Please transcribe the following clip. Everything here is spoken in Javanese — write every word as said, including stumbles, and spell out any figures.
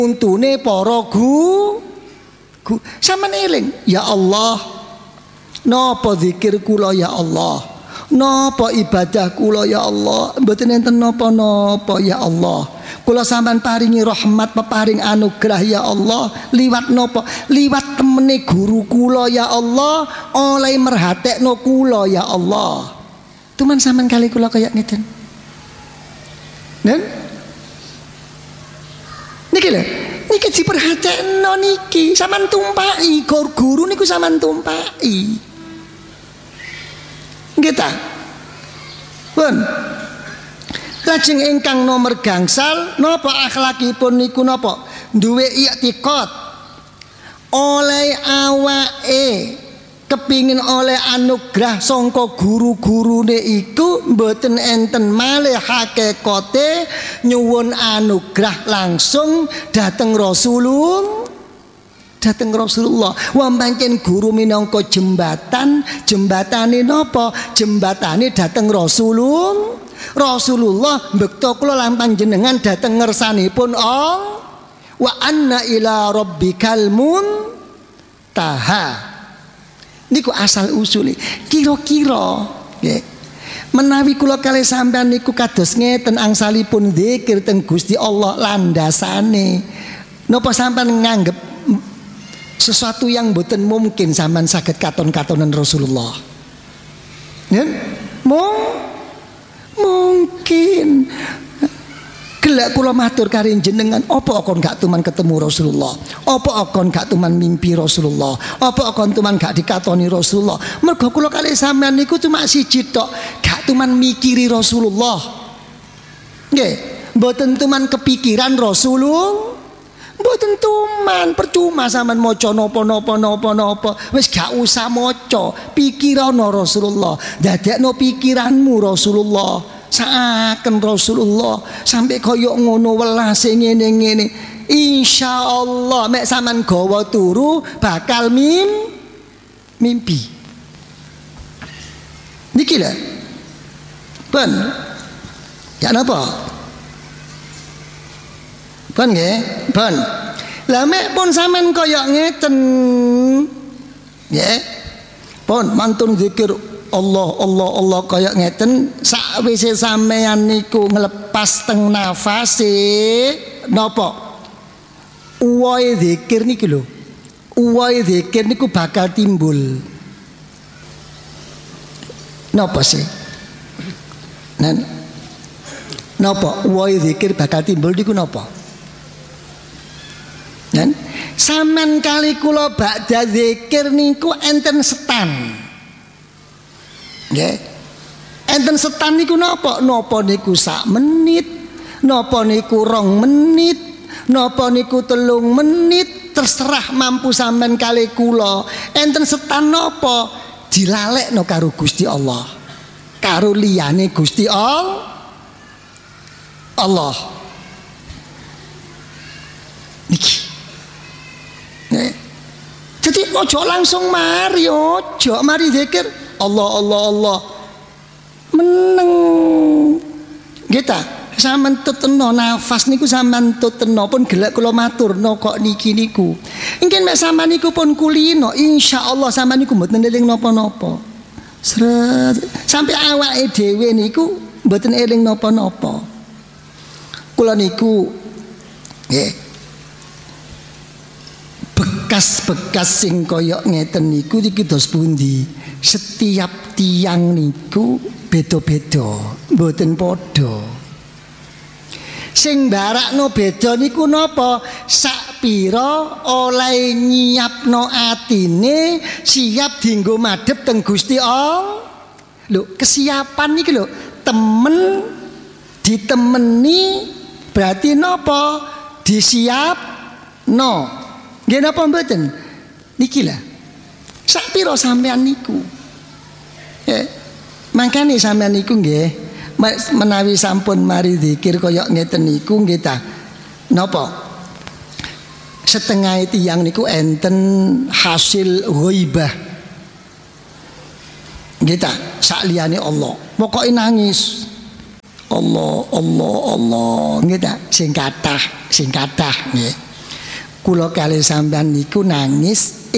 untune para gu, gu. Sampeyan eling, ya Allah, napa zikir kula ya Allah, napa ibadah kula ya Allah, mboten enten napa-napa ya Allah. Kula sampean paringi rahmat, peparing anugerah ya Allah, liwat napa? Liwat temene guru kula ya Allah, oleh merhatekno kula ya Allah. Tuman sampean kali kula kaya ngeten. Nen? Niki lho, niki diperhatekno niki, sampean tumpaki, guru niku sampean tumpaki. Nggih ta? Pun. Lajeng ingkang nomor gangsal napa akhlakipun niku napa? Duwe i'tiqad oleh awake kepingin oleh anugerah sangka guru-gurune iku mboten enten malih hakikate nyuwun anugerah langsung dateng Rasulullah dateng Rasulullah. Wah pancen guru minangka jembatan, jembatane napa? Jembatane dateng Rasulullah. Rasulullah mbekta kula lan panjenengan dateng ngersanipun Allah. Wa anna ila rabbikal muntaha. Niku asal usule. Kira-kira nggih. Menawi kula kalih sampean niku kados ngeten angsalipun zikir teng Gusti Allah landasane. Napa sampean nganggep sesuatu yang mboten mungkin sampean saged katon-katonan Rasulullah? Nggih? Mung mungkin. Gelak kula matur kari jenengan, apa kon gak tuman ketemu Rasulullah? Apa kon gak tuman mimpi Rasulullah? Apa kon tuman gak dikatoni Rasulullah? Mergo kula kalih sampean niku cuma siji tok, gak tuman mikiri Rasulullah. Nggih, mboten tuman kepikiran Rasulullah. Mboten tuman, percuma sampean maca napa-napa napa-napa. Wis gak usah maca, pikirana Rasulullah. Dadekno pikiranmu Rasulullah. Saaken Rasulullah sampai koyok ngono welase ngene-ngene. Insyaallah mek sampean gawa turu bakal mim mimpi. Niki lho. Pun. Ya napa? Pun nggih, pun. Lah mek pun sampean koyok ngeten. Nggih. Pun mantun zikir Allah Allah Allah kaya ngeten sakwise sampeyan niku ngelepas teng nafase napa uwae zikir niki lho uwae zikir niku bakal timbul napa sih nan napa uwae zikir bakal timbul niku napa nan sampean kali kula bakda zikir niku enten setan. Nggih. Enten setan niku napa? Napa niku sak menit, napa niku rong menit, napa niku telung menit, terserah mampu sampean kali kula. Enten setan napa? Dilalekno karo Gusti Allah. Karo liyane Gusti Allah. Allah. Niki. Nih. Jadi ojo langsung mari, ojo mari zikir Allah Allah Allah meneng kita sampean tuteno nafas niku sampean tuteno pun gelek kula maturno kok niki niku engken mek sampean niku pun kulino insyaallah sampean niku mboten eling napa-napa sret sampai awake dhewe niku mboten eling napa-napa kula niku nggih bekas-bekas sing kaya ngeten niku iki dos pundi. Setiap tiang niku beda-beda, mboten padha. Sing barakno beda niku napa? Sakpira oleh nyiapno atine siap dienggo madhep teng Gusti Allah. Lho, kesiapan niki lho, temen ditemeni berarti napa? Disiapno. Nggih napa mboten? Niki lah. Sakpira sampean niku? Eh, mangkane sampean niku nggih menawi sampun mari zikir kaya ngeten niku nggih ta. Napa? Setengah tiyang niku enten hasil ghaibah. Nggih ta, sakliyane Allah. Pokoke nangis. Allah Allah Allah nggih ta, sing kathah, sing kathah nggih. kula kalih sampean niku nangis